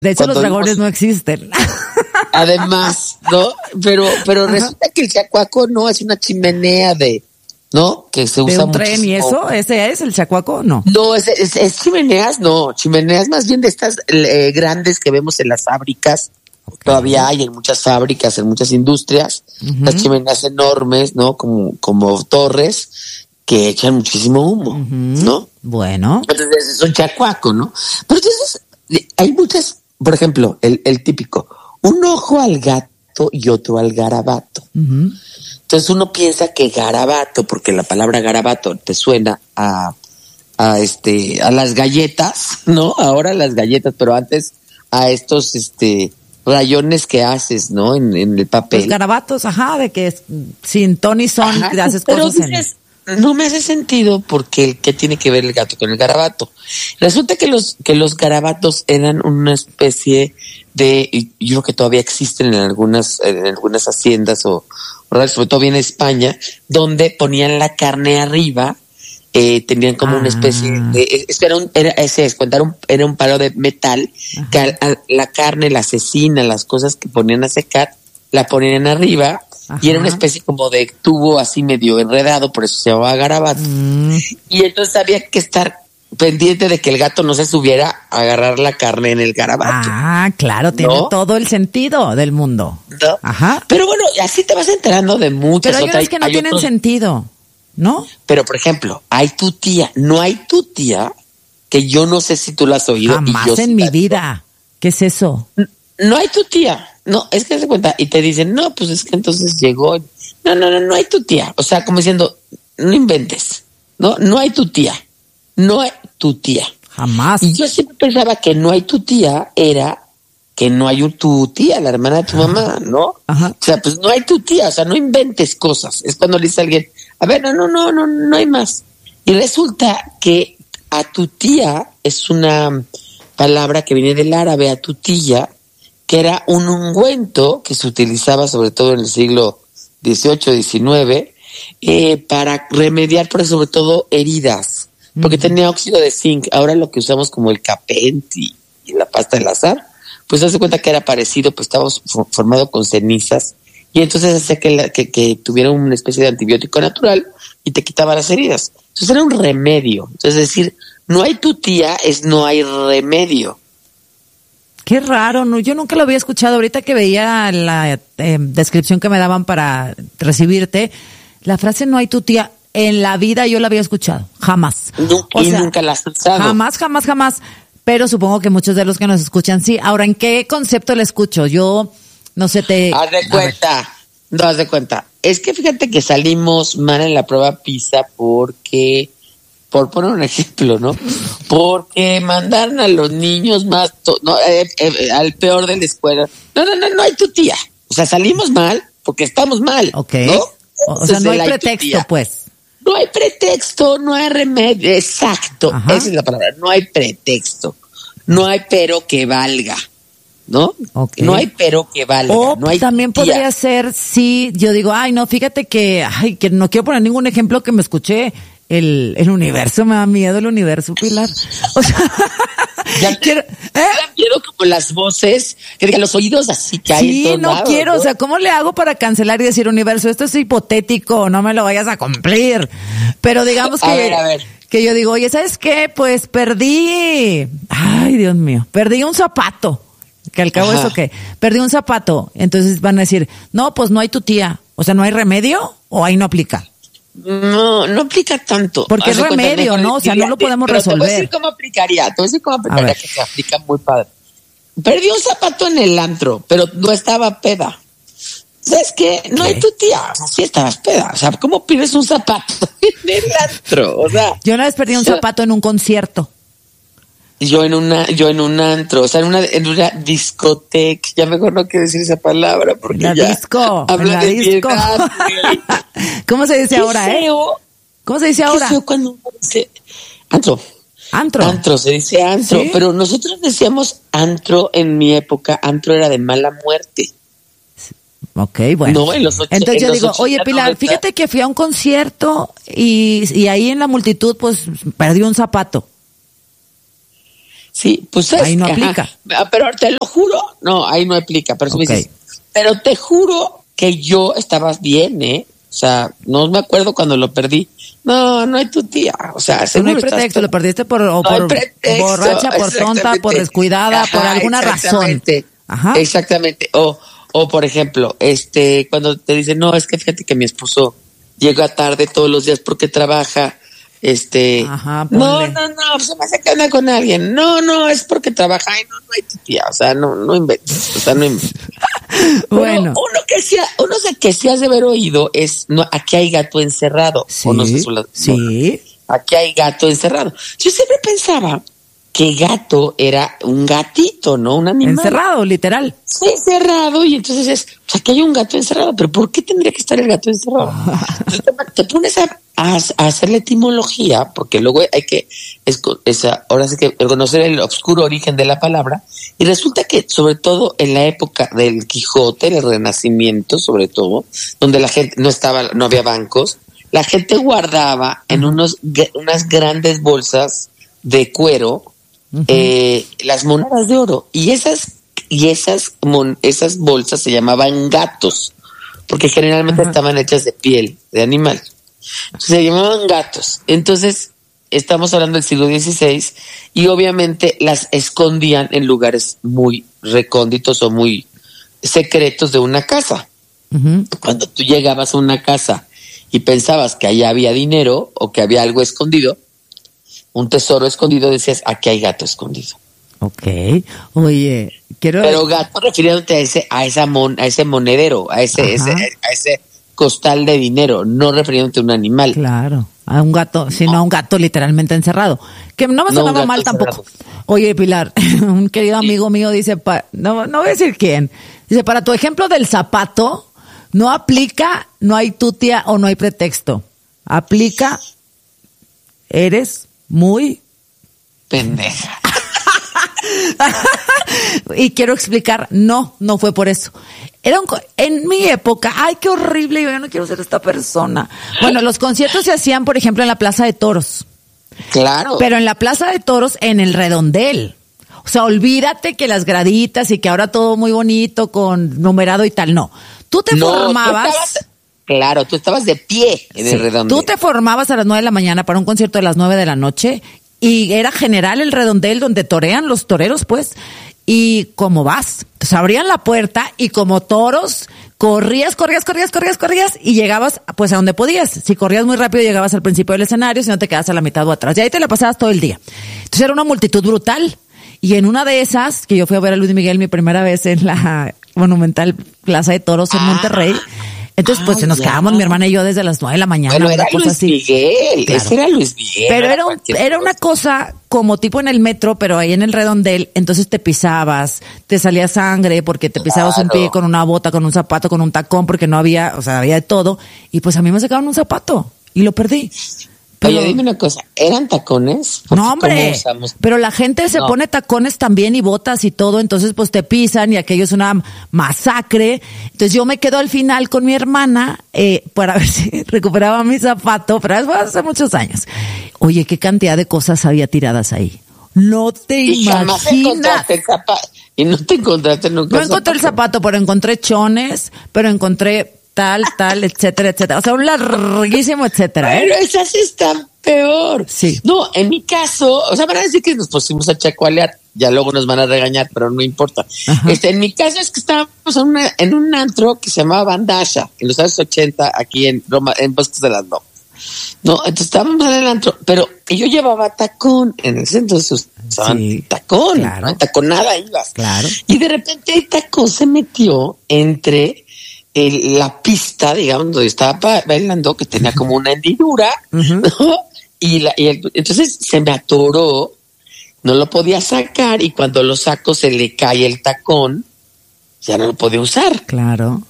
De hecho, los dragones no existen. Además, ¿no? Pero resulta que el chacuaco no es una chimenea ¿no? Que se usa ¿de un tren muchísimo. y eso? ¿Ese es el chacuaco? No. No, es chimeneas, no. Chimeneas más bien de estas grandes que vemos en las fábricas. Okay. Todavía hay en muchas fábricas, en muchas industrias, las chimeneas enormes, ¿no? Como torres que echan muchísimo humo, ¿no? Bueno. Entonces es un chacuaco, ¿no? Pero entonces hay muchas, por ejemplo, el típico, un ojo al gato y otro al garabato. Entonces uno piensa que garabato, porque la palabra garabato te suena a las galletas, ¿no? Ahora las galletas, pero antes a estos rayones que haces, ¿no? En el papel. Los garabatos, de que sin ton y son haces pero cosas dices, no me hace sentido porque ¿qué tiene que ver el gato con el garabato? Resulta que los garabatos eran una especie de, yo creo que todavía existen en algunas haciendas o sobre todo en España, donde ponían la carne arriba, tenían como una especie de, era un palo de metal que la carne, la cecina, las cosas que ponían a secar, la ponían arriba. Y era una especie como de tubo así medio enredado, por eso se llamaba garabato. Y entonces había que estar pendiente de que el gato no se subiera a agarrar la carne en el garabato. Claro, tiene todo el sentido del mundo. ¿No? Pero bueno, así te vas enterando de muchas otras. Pero hay unas que no tienen sentido, ¿no? Pero, por ejemplo, no hay tu tía, que yo no sé si tú la has oído. Jamás y yo en mi vida. ¿Qué es eso? No hay tu tía. No, es que se cuenta. Y te dicen, no, pues es que entonces llegó. No hay tu tía. O sea, como diciendo, no inventes. No hay tu tía. No hay tu tía. Jamás. Y yo siempre pensaba que no hay tu tía era que no hay tu tía, la hermana de tu mamá, ¿no? O sea, pues no hay tu tía. O sea, no inventes cosas. Es cuando le dice a alguien, a ver, no hay más. Y resulta que a tu tía es una palabra que viene del árabe, a tu tía, que era un ungüento que se utilizaba sobre todo en el siglo XVIII, XIX, para remediar, pero sobre todo heridas, porque tenía óxido de zinc. Ahora lo que usamos como el Capent y la pasta del azar, pues hace cuenta que era parecido, pues estaba formado con cenizas, y entonces hacía que tuviera una especie de antibiótico natural y te quitaba las heridas. Entonces era un remedio. Entonces decir, no hay tu tía es no hay remedio. Qué raro, no, yo nunca lo había escuchado. Ahorita que veía la descripción que me daban para recibirte, la frase no hay tu tía, en la vida yo la había escuchado, jamás. Nunca la has escuchado. Jamás, pero supongo que muchos de los que nos escuchan sí. Ahora, ¿en qué concepto la escucho? Yo, no sé, Haz de cuenta. Es que fíjate que salimos mal en la prueba PISA porque... Por poner un ejemplo, ¿no? Porque mandaron a los niños más, al peor de la escuela. No hay tu tía. O sea, salimos mal porque estamos mal. Okay. ¿No? O sea, no hay pretexto, pues. No hay pretexto, no hay remedio. Exacto. Esa es la palabra. No hay pretexto. No hay pero que valga. ¿No? Okay. No hay pero que valga. O no hay también tía. Podría ser si yo digo, no, fíjate que no quiero poner ningún ejemplo que me escuché. El universo, me da miedo el universo, Pilar. O sea, ya quiero, me da miedo como las voces, que digan los oídos así que hay. Sí, no quiero, ¿no? O sea, ¿cómo le hago para cancelar y decir universo? Esto es hipotético, no me lo vayas a cumplir. Pero digamos que, a ver. Que yo digo, oye, ¿sabes qué? Pues perdí. Ay, Dios mío, perdí un zapato. Que al cabo eso que perdí un zapato. Entonces van a decir, no, pues no hay tu tía. O sea, ¿no hay remedio o ahí no aplica? No aplica tanto. Porque es remedio, ¿no? O sea, no lo podemos resolver. Te voy a decir cómo aplicaría, que se aplica muy padre. Perdí un zapato en el antro, pero no estaba peda. ¿Sabes qué? No hay tu tía. Sí estabas peda. O sea, ¿cómo pierdes un zapato en el antro? O sea, yo una vez perdí un zapato en un concierto. Yo en un antro, o sea, en una discoteca, ya mejor no quiero decir esa palabra porque la ya disco, habla de disco. ¿Cómo se dice ahora, ¿Cómo se dice ahora? Qué feo cuando dice antro. Antro, se dice antro, ¿sí? Pero nosotros decíamos antro en mi época, antro era de mala muerte. Ok, bueno. No, entonces yo digo, oye Pilar, fíjate que fui a un concierto y ahí en la multitud pues perdí un zapato. Sí, pues ahí no aplica. Pero te lo juro, no, ahí no aplica. Pero, me dices, pero te juro que yo estaba bien, ¿eh? O sea, no me acuerdo cuando lo perdí. No hay tu tía. O sea, no hay pretexto, lo perdiste por borracha, por tonta, por descuidada, por alguna razón. Ajá. Exactamente. O por ejemplo, cuando te dicen, no, es que fíjate que mi esposo llega tarde todos los días porque trabaja. Ajá, no, se me hace que anda con alguien. No, es porque trabaja. Ay, no hay tu tía. O sea, no inventes. O sea, no inventes. Bueno. Uno que sí has de haber oído es, no, aquí hay gato encerrado. Sí, o no sé, sí. Aquí hay gato encerrado. Yo siempre pensaba que gato era un gatito, ¿no? Un animal. Encerrado, literal. Sí, encerrado, y entonces es, o sea, que hay un gato encerrado, pero ¿por qué tendría que estar el gato encerrado? Te pones a hacer la etimología, porque luego hay que, ahora sí que conocer el oscuro origen de la palabra, y resulta que, sobre todo en la época del Quijote, el Renacimiento, sobre todo, donde la gente no había bancos, la gente guardaba en unas grandes bolsas de cuero, las monedas de oro, y esas bolsas se llamaban gatos, porque generalmente estaban hechas de piel de animal. Se llamaban gatos. Entonces, estamos hablando del siglo XVI, y obviamente las escondían en lugares muy recónditos o muy secretos de una casa. Cuando tú llegabas a una casa y pensabas que allá había dinero o que había algo escondido, un tesoro escondido, decías, aquí hay gato escondido. Ok. Oye, Pero gato refiriéndote a ese monedero, a ese costal de dinero, no refiriéndote a un animal. Claro, a un gato, sino a un gato literalmente encerrado. Que no me sonaba mal tampoco. Oye, Pilar, un querido amigo mío dice, no voy a decir quién, dice, para tu ejemplo del zapato, no aplica, no hay tutia o no hay pretexto. Aplica, eres muy pendeja. Y quiero explicar, no fue por eso. En mi época, ay, qué horrible, yo ya no quiero ser esta persona. Bueno, los conciertos se hacían, por ejemplo, en la Plaza de Toros. Claro. Pero en la Plaza de Toros, en el redondel. O sea, olvídate que las graditas y que ahora todo muy bonito con numerado y tal, no. Tú te formabas... Claro, tú estabas de pie en el redondel. Tú te formabas a las 9 de la mañana para un concierto de las 9 de la noche y era general el redondel donde torean los toreros, pues. Y ¿cómo vas? Entonces abrían la puerta y como toros corrías y llegabas pues a donde podías. Si corrías muy rápido llegabas al principio del escenario, si no te quedabas a la mitad o atrás. Y ahí te la pasabas todo el día. Entonces era una multitud brutal. Y en una de esas, que yo fui a ver a Luis Miguel mi primera vez en la monumental Plaza de Toros en Monterrey, entonces pues nos quedábamos mi hermana y yo desde las 9 de la mañana. Bueno, era Luis Miguel, claro. Ese era Luis Miguel. Pero era una cosa como tipo en el metro, pero ahí en el redondel, entonces te pisabas, te salía sangre porque te pisabas un pie con una bota, con un zapato, con un tacón, porque no había, o sea, había de todo. Y pues a mí me sacaron un zapato y lo perdí. Pero, oye, dime una cosa, ¿eran tacones? No, hombre, pero la gente se pone tacones también y botas y todo, entonces pues te pisan y aquello es una masacre. Entonces yo me quedo al final con mi hermana para ver si recuperaba mi zapato, pero eso fue hace muchos años. Oye, qué cantidad de cosas había tiradas ahí. No te imaginas. Y no te encontraste nunca. No encontré el zapato, pero encontré chones, pero encontré tal, etcétera. O sea, un larguísimo etcétera. Pero esas están peor. Sí. No, en mi caso, o sea, van a decir que nos pusimos a chacualear, ya luego nos van a regañar, pero no importa. En mi caso es que estábamos en un antro que se llamaba Bandasha, en los años 80, aquí en Roma, en Bosques de las Lomas. No, entonces estábamos en el antro, pero yo llevaba tacón, en ese entonces usaban tacón, claro. ¿no? Taconada ibas. Claro. Y de repente el tacón se metió entre la pista, digamos, donde estaba bailando, que tenía como una hendidura, ¿no? Entonces se me atoró, no lo podía sacar, y cuando lo saco se le cae el tacón, ya no lo podía usar. Claro.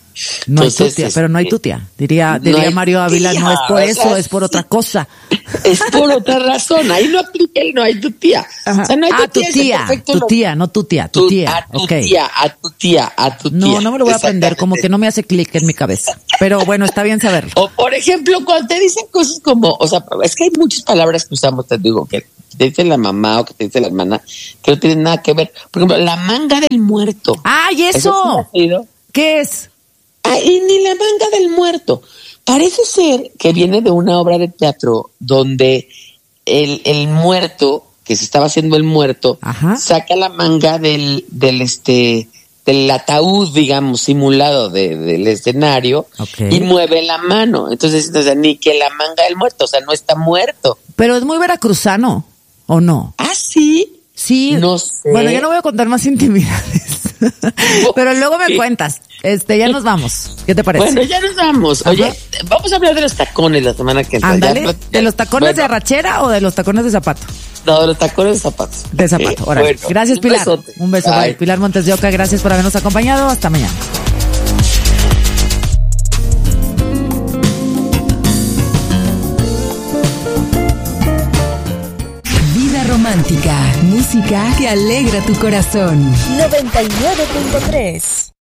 No hay tu tía, pero no hay tu tía. Diría Mario Ávila, no es por eso, es por otra cosa. Es por otra razón. Ahí no aplica el no hay tu tía. Ajá. O sea, no hay tu tía, tu tía, no tu tía, tu tía. A tu tía. No me lo voy a aprender, como que no me hace clic en mi cabeza. Pero bueno, está bien saberlo. O por ejemplo, cuando te dicen cosas como, o sea, es que hay muchas palabras que usamos, te digo, que te dice la mamá o que te dice la hermana, que no tienen nada que ver. Por ejemplo, la manga del muerto. ¡Ay, eso! ¿Qué es? Ay, ni la manga del muerto. Parece ser que viene de una obra de teatro donde el muerto, que se estaba haciendo el muerto, ajá, saca la manga del ataúd, digamos, simulado del escenario, okay, y mueve la mano. Entonces, ni que la manga del muerto, o sea, no está muerto. Pero es muy veracruzano, ¿o no? ¿Ah, sí? Sí. No sé. Bueno, ya no voy a contar más intimidades. Pero luego me cuentas. Ya nos vamos. ¿Qué te parece? Bueno, ya nos vamos. Oye, ajá, vamos a hablar de los tacones la semana que entra. Ándale, ¿de los tacones de arrachera o de los tacones de zapato? No, de los tacones de zapatos. De zapato, ahora. Bueno, gracias, Pilar. Un beso, bye. Pilar Montes de Oca, gracias por habernos acompañado. Hasta mañana. Vida romántica, música que alegra tu corazón. 99.3